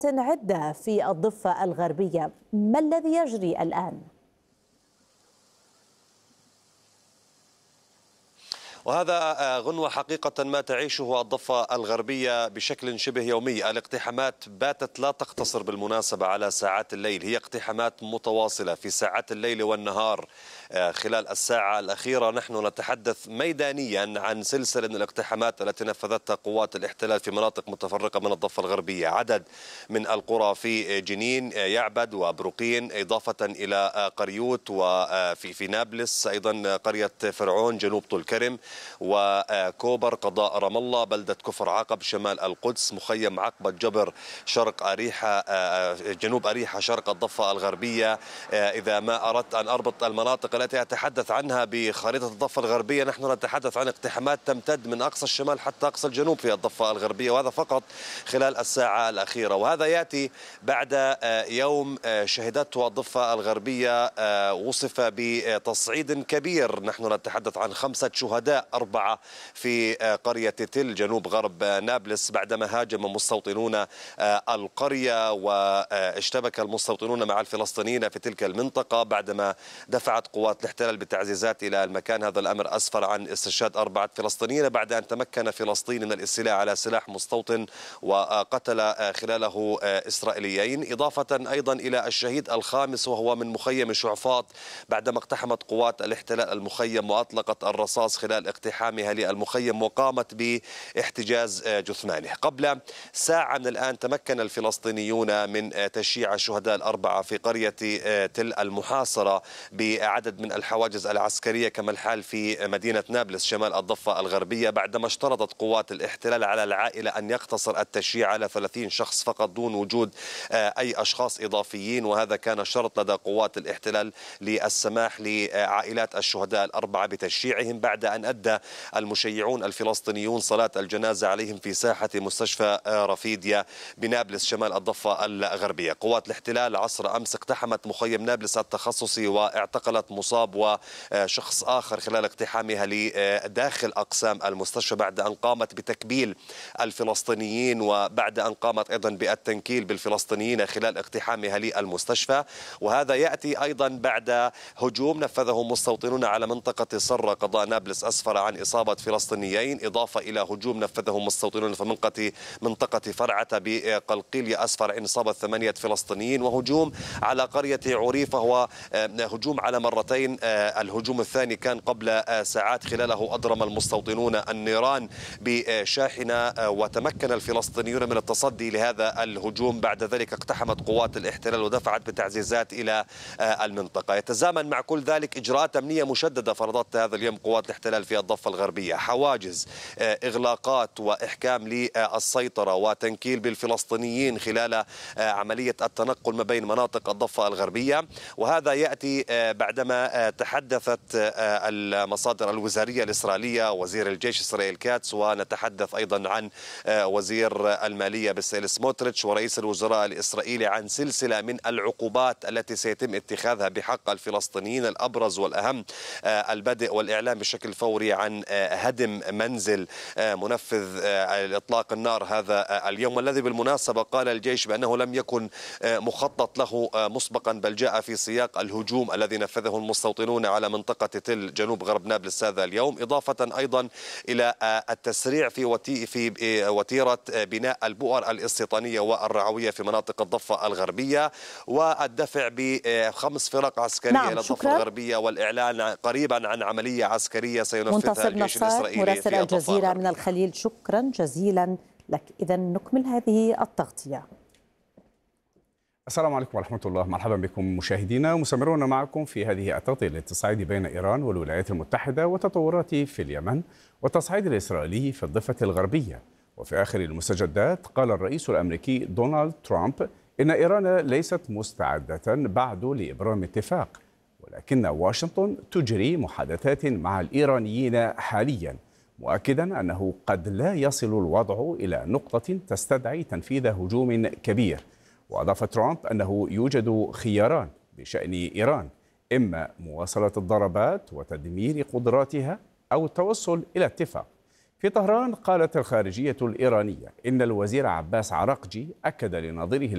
عدة في الضفة الغربية، ما الذي يجري الآن؟ وهذا غنوة حقيقة ما تعيشه الضفة الغربية بشكل شبه يومي. الاقتحامات باتت لا تقتصر بالمناسبة على ساعات الليل، هي اقتحامات متواصلة في ساعات الليل والنهار. خلال الساعة الأخيرة نحن نتحدث ميدانيا عن سلسلة من الاقتحامات التي نفذتها قوات الاحتلال في مناطق متفرقة من الضفة الغربية. عدد من القرى في جنين، يعبد وبروقين، إضافة إلى قريوت، وفي نابلس أيضا قرية فرعون جنوب طول كرم، وكوبر قضاء رام الله، بلدة كفر عقب شمال القدس، مخيم عقبة جبر شرق أريحة جنوب أريحة شرق الضفة الغربية. إذا ما أردت أن أربط المناطق التي أتحدث عنها بخريطة الضفة الغربية، نحن نتحدث عن اقتحامات تمتد من أقصى الشمال حتى أقصى الجنوب في الضفة الغربية، وهذا فقط خلال الساعة الأخيرة. وهذا يأتي بعد يوم شهدته الضفة الغربية وصف بتصعيد كبير. نحن نتحدث عن 5 شهداء، 4 في قرية تل جنوب غرب نابلس بعدما هاجم مستوطنون القرية، واشتبك المستوطنون مع الفلسطينيين في تلك المنطقة بعدما دفعت قوات الاحتلال بالتعزيزات إلى المكان. هذا الأمر أسفر عن استشهاد 4 فلسطينيين بعد أن تمكن فلسطين من الاستيلاء على سلاح مستوطن وقتل خلاله إسرائيليين، إضافة أيضا إلى الشهيد الخامس وهو من مخيم شعفاط بعدما اقتحمت قوات الاحتلال المخيم وأطلقت الرصاص خلال اقتحامها للمخيم وقامت باحتجاز جثمانه. قبل ساعة من الآن تمكن الفلسطينيون من تشييع الشهداء ال4 في قرية تل المحاصرة بعدد من الحواجز العسكرية، كما الحال في مدينة نابلس شمال الضفة الغربية، بعدما اشترطت قوات الاحتلال على العائلة أن يقتصر التشييع على 30 شخص فقط دون وجود أي أشخاص إضافيين. وهذا كان شرط لدى قوات الاحتلال للسماح لعائلات الشهداء ال4 بتشييعهم، بعد أن أدى المشيعون الفلسطينيون صلاة الجنازة عليهم في ساحة مستشفى رفيديا بنابلس شمال الضفة الغربية. قوات الاحتلال عصر أمس اقتحمت مخيم نابلس التخصصي واعتقلت مصاب وشخص آخر خلال اقتحامها لداخل أقسام المستشفى، بعد أن قامت بتكبيل الفلسطينيين وبعد أن قامت أيضا بالتنكيل بالفلسطينيين خلال اقتحامها للمستشفى. وهذا يأتي أيضا بعد هجوم نفذه مستوطنون على منطقة صرة قضاء نابلس أسفر عن إصابة فلسطينيين، إضافة إلى هجوم نفذه مستوطنون في منطقة فرعة بقلقيلية أسفر عن إصابة 8 فلسطينيين، وهجوم على قرية عريفة هو هجوم على مرتين. الهجوم الثاني كان قبل ساعات خلاله أضرم المستوطنون النيران بشاحنة وتمكن الفلسطينيون من التصدي لهذا الهجوم. بعد ذلك اقتحمت قوات الاحتلال ودفعت بتعزيزات إلى المنطقة. يتزامن مع كل ذلك إجراءات أمنية مشددة فرضتها هذا اليوم قوات الاحتلال في الضفة الغربية، حواجز، إغلاقات وإحكام للسيطرة وتنكيل بالفلسطينيين خلال عملية التنقل ما بين مناطق الضفة الغربية. وهذا يأتي بعدما تحدثت المصادر الوزارية الإسرائيلية، وزير الجيش إسرائيل كاتس، ونتحدث أيضا عن وزير المالية بسيل سموتريتش ورئيس الوزراء الإسرائيلي عن سلسلة من العقوبات التي سيتم اتخاذها بحق الفلسطينيين. الأبرز والأهم البدء والإعلام بشكل فوري عن هدم منزل منفذ إطلاق النار هذا اليوم، والذي بالمناسبة قال الجيش بأنه لم يكن مخطط له مسبقا، بل جاء في سياق الهجوم الذي نفذه المستوطنون على منطقة تل جنوب غرب نابلس هذا اليوم، إضافة أيضا إلى التسريع في وتيرة بناء البؤر الاستيطانية والرعوية في مناطق الضفة الغربية، والدفع ب5 فرق عسكرية إلى الضفة الغربية، والإعلان قريبا عن عملية عسكرية سينفذها الجيش الإسرائيلي مراسل الجزيرة من الخليل، شكرا جزيلا لك. إذا نكمل هذه التغطية. السلام عليكم ورحمة الله، مرحبا بكم مشاهدينا، ومستمرون معكم في هذه التغطية للتصعيد بين إيران والولايات المتحدة وتطورات في اليمن والتصعيد الإسرائيلي في الضفة الغربية. وفي آخر المستجدات قال الرئيس الأمريكي دونالد ترامب إن إيران ليست مستعدة بعد لإبرام اتفاق، ولكن واشنطن تجري محادثات مع الإيرانيين حاليا، مؤكدا أنه قد لا يصل الوضع إلى نقطة تستدعي تنفيذ هجوم كبير. وأضاف ترامب أنه يوجد خياران بشأن إيران، إما مواصلة الضربات وتدمير قدراتها أو التوصل إلى اتفاق. في طهران قالت الخارجية الإيرانية إن الوزير عباس عراقجي أكد لنظيره